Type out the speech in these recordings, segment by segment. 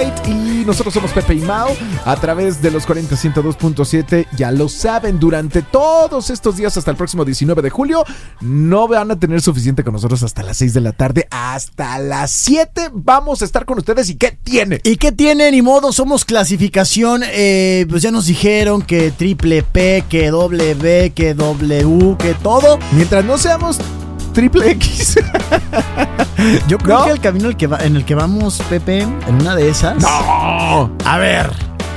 Light y nosotros somos Pepe y Mau a través de los 40 102.7. Ya lo saben, durante todos estos días hasta el próximo 19 de julio no van a tener suficiente con nosotros hasta las 6 de la tarde. Hasta las 7 vamos a estar con ustedes. ¿Y qué tiene? ¿Y qué tiene? Ni modo, somos clasificación. Pues ya nos dijeron que triple P, que W, que W, que todo. Mientras no seamos triple X. Yo creo que el camino en el que vamos, Pepe, en una de esas. ¡No! A ver.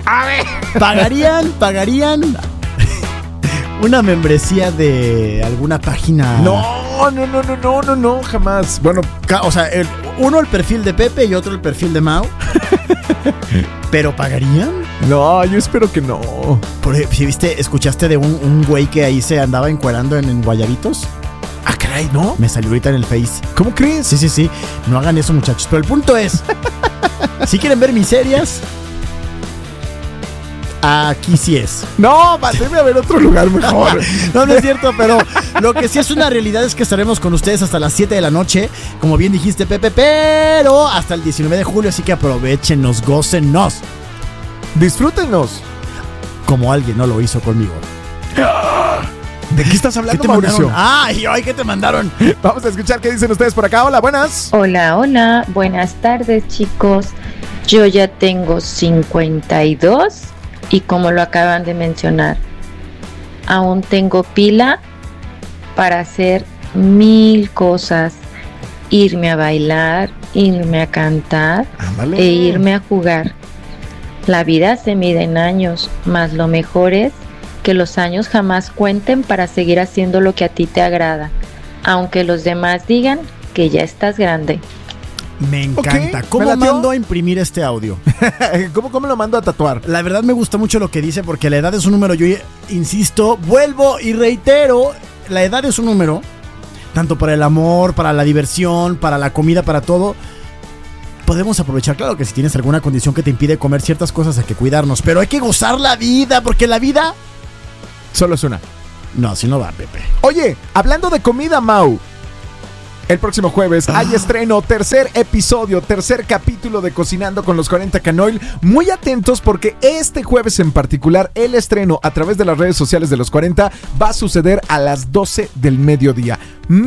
¿Pagarían una membresía de alguna página? No, jamás. Bueno, o sea, uno el perfil de Pepe y otro el perfil de Mau. ¿Pero pagarían? No, yo espero que no. Si viste, escuchaste de un güey que ahí se andaba encuerando en Guayabitos. Ah, caray, ¿no? Me salió ahorita en el Face. ¿Cómo crees? Sí. No hagan eso, muchachos. Pero el punto es, si quieren ver miserias, aquí sí es. No, debe haber otro lugar mejor. No es cierto, pero lo que sí es una realidad es que estaremos con ustedes hasta las 7 de la noche, como bien dijiste, Pepe, pero hasta el 19 de julio, así que aprovechenos, gócennos. Disfrútenos. Como alguien no lo hizo conmigo. ¿De qué estás hablando, ¿Qué te Mauricio? Ay, ¿qué te mandaron? Vamos a escuchar qué dicen ustedes por acá. Hola, buenas. Hola, buenas tardes, chicos. Yo ya tengo 52 y como lo acaban de mencionar, aún tengo pila para hacer 1000 cosas. Irme a bailar, irme a cantar e irme a jugar. La vida se mide en años, mas lo mejor es que los años jamás cuenten para seguir haciendo lo que a ti te agrada, aunque los demás digan que ya estás grande. Me encanta. Okay, ¿Cómo mando a imprimir este audio? ¿Cómo lo mando a tatuar? La verdad me gusta mucho lo que dice, porque la edad es un número. Yo insisto, vuelvo y reitero, la edad es un número, tanto para el amor, para la diversión, para la comida, para todo. Podemos aprovechar, claro que si tienes alguna condición que te impide comer ciertas cosas hay que cuidarnos, pero hay que gozar la vida, porque la vida solo es una. No, así no va, Pepe. Oye, hablando de comida, Mau, el próximo jueves hay estreno, tercer episodio, tercer capítulo de Cocinando con los 40 Canoil. Muy atentos porque este jueves en particular el estreno a través de las redes sociales de los 40 va a suceder a las 12 del mediodía.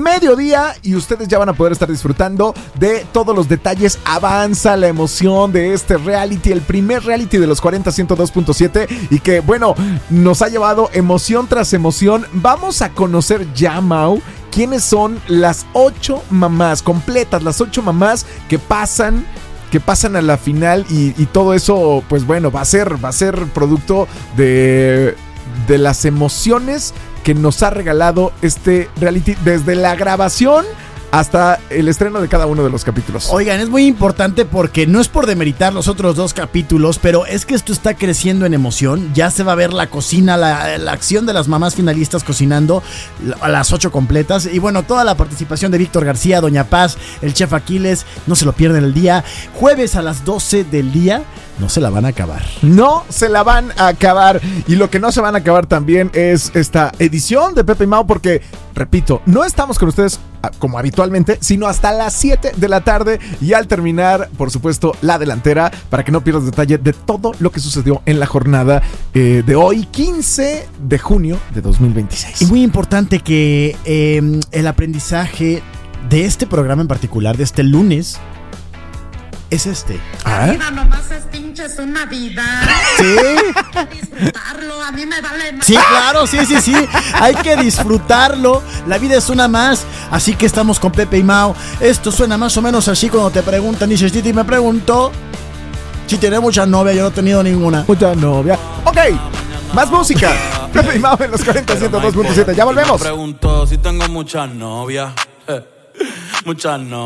Y ustedes ya van a poder estar disfrutando de todos los detalles. Avanza la emoción de este reality, el primer reality de los 40 102.7 y que, bueno, nos ha llevado emoción tras emoción. Vamos a conocer ya, Mau, quiénes son las 8 mamás completas, las 8 mamás que pasan a la final y todo eso, pues bueno, va a ser producto de las emociones que nos ha regalado este reality desde la grabación hasta el estreno de cada uno de los capítulos. Oigan, es muy importante porque no es por demeritar los otros 2 capítulos, pero es que esto está creciendo en emoción. Ya se va a ver la cocina, la acción de las mamás finalistas cocinando a las 8 completas. Y bueno, toda la participación de Víctor García, Doña Paz, el chef Aquiles, no se lo pierden el día. Jueves a las 12 del día. No se la van a acabar. No se la van a acabar. Y lo que no se van a acabar también es esta edición de Pepe y Mau, porque, repito, no estamos con ustedes como habitualmente, sino hasta las 7 de la tarde y al terminar, por supuesto, la delantera, para que no pierdas detalle de todo lo que sucedió en la jornada de hoy, 15 de junio de 2026. Y muy importante que el aprendizaje de este programa en particular, de este lunes, es este. La vida nomás es pinches una vida. Sí. Hay que disfrutarlo, a mí me vale más. Sí, claro, sí. Hay que disfrutarlo. La vida es una más. Así que estamos con Pepe y Mau. Esto suena más o menos así cuando te preguntan. Dices, Titi me preguntó si tiene muchas novias. Yo no he tenido ninguna. Mucha novia. Ok, más música. Pepe y Mau en los 40 102.7. Ya volvemos. Me preguntó si tengo muchas novias. Muchas novias.